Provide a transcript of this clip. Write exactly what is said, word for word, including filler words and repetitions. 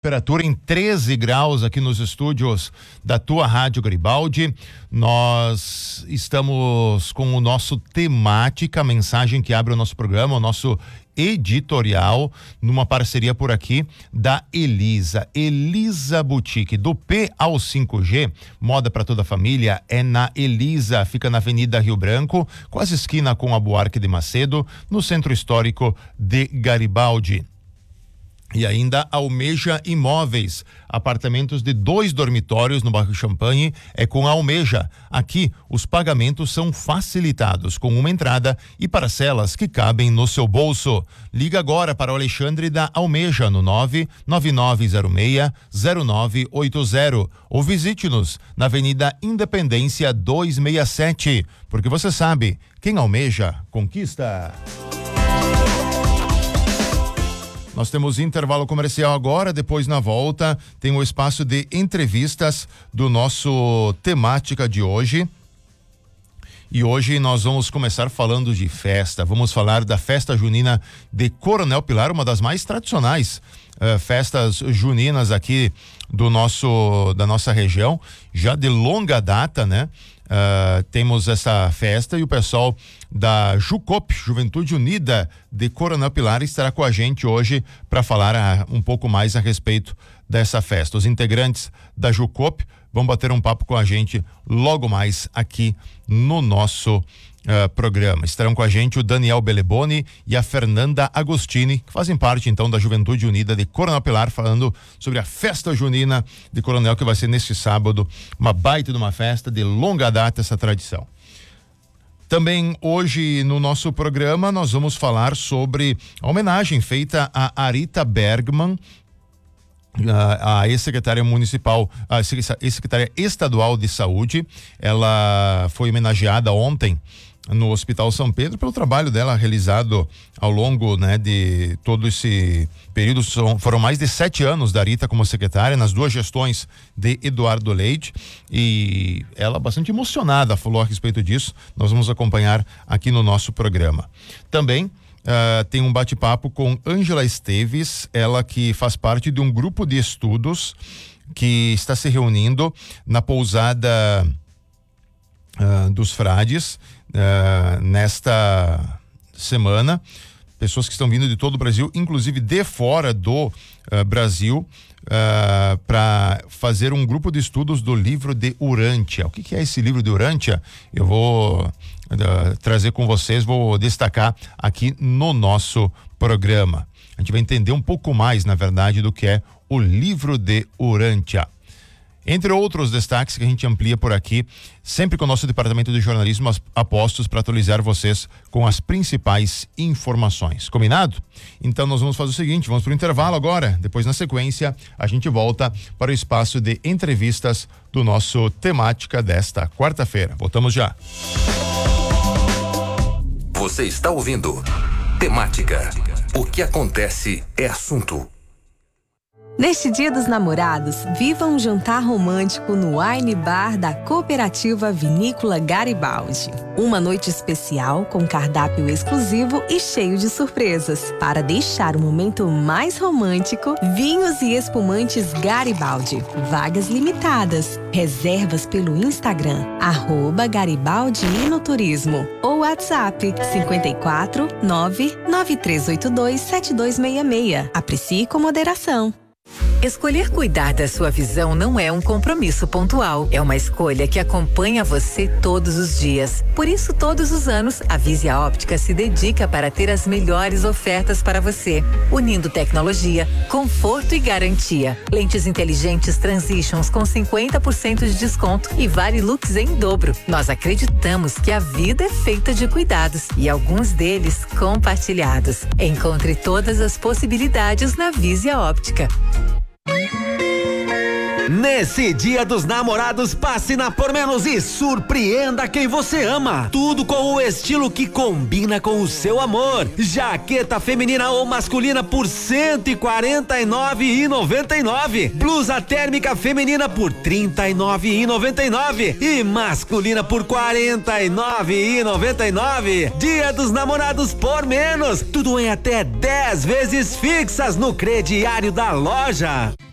temperatura em treze graus aqui nos estúdios da tua Rádio Garibaldi. Nós estamos com o nosso temática, a mensagem que abre o nosso programa, o nosso editorial, numa parceria por aqui da Elisa. Elisa Boutique, do P ao cinco G, moda para toda a família, é na Elisa. Fica na Avenida Rio Branco, quase esquina com a Buarque de Macedo, no centro histórico de Garibaldi. E ainda Almeja Imóveis, apartamentos de dois dormitórios no bairro Champagne, é com a Almeja. Aqui os pagamentos são facilitados com uma entrada e parcelas que cabem no seu bolso. Liga agora para o Alexandre da Almeja no nove nove nove zero seis zero nove oito zero ou visite-nos na Avenida Independência duzentos e sessenta e sete, porque você sabe, quem almeja, conquista. Nós temos intervalo comercial agora, depois na volta tem o espaço de entrevistas do nosso temática de hoje. E hoje nós vamos começar falando de festa. Vamos falar da festa junina de Coronel Pilar, uma das mais tradicionais uh, festas juninas aqui do nosso, da nossa região, já de longa data, né? Uh, temos essa festa e o pessoal da Jucop, Juventude Unida de Coronel Pilar, estará com a gente hoje para falar a, um pouco mais a respeito dessa festa. Os integrantes da Jucop vão bater um papo com a gente logo mais aqui no nosso uh, programa. Estarão com a gente o Daniel Beleboni e a Fernanda Agostini, que fazem parte então da Juventude Unida de Coronel Pilar, falando sobre a festa junina de Coronel, que vai ser neste sábado, uma baita de uma festa de longa data, essa tradição. Também hoje no nosso programa nós vamos falar sobre a homenagem feita a Arita Bergman, a, a ex-secretária municipal, a ex-secretária estadual de saúde. Ela foi homenageada ontem no Hospital São Pedro pelo trabalho dela realizado ao longo, né, de todo esse período. São, foram mais de sete anos da Arita como secretária nas duas gestões de Eduardo Leite, e ela bastante emocionada falou a respeito disso. Nós vamos acompanhar aqui no nosso programa. Também uh, tem um bate-papo com Ângela Esteves, ela que faz parte de um grupo de estudos que está se reunindo na pousada uh, dos Frades Uh, nesta semana. Pessoas que estão vindo de todo o Brasil, inclusive de fora do uh, Brasil, uh, para fazer um grupo de estudos do livro de Urântia. O que, que é esse livro de Urântia? Eu vou uh, trazer com vocês, vou destacar aqui no nosso programa. A gente vai entender um pouco mais, na verdade, do que é o livro de Urântia. Entre outros destaques que a gente amplia por aqui, sempre com o nosso departamento de jornalismo apostos para atualizar vocês com as principais informações. Combinado? Então nós vamos fazer o seguinte, vamos para o intervalo agora, depois na sequência a gente volta para o espaço de entrevistas do nosso temática desta quarta-feira. Voltamos já. Você está ouvindo Temática. O que acontece é assunto. Neste Dia dos Namorados, viva um jantar romântico no Wine Bar da Cooperativa Vinícola Garibaldi. Uma noite especial com cardápio exclusivo e cheio de surpresas. Para deixar o momento mais romântico, vinhos e espumantes Garibaldi. Vagas limitadas. Reservas pelo Instagram, arroba Garibaldi Inoturismo. Ou WhatsApp, cinco quatro nove nove três oito dois sete dois seis seis. Aprecie com moderação. Escolher cuidar da sua visão não é um compromisso pontual, é uma escolha que acompanha você todos os dias. Por isso, todos os anos, a Visia Óptica se dedica para ter as melhores ofertas para você, unindo tecnologia, conforto e garantia. Lentes inteligentes Transitions com cinquenta por cento de desconto e Varilux em dobro. Nós acreditamos que a vida é feita de cuidados e alguns deles compartilhados. Encontre todas as possibilidades na Visia Óptica. Nesse Dia dos Namorados, passe na Por Menos e surpreenda quem você ama. Tudo com o estilo que combina com o seu amor. Jaqueta feminina ou masculina por cento e quarenta e nove reais e noventa e nove centavos. Blusa térmica feminina por trinta e nove reais e noventa e nove centavos e masculina por quarenta e nove reais e noventa e nove centavos. Dia dos Namorados Por Menos. Tudo em até dez vezes fixas no crediário da loja.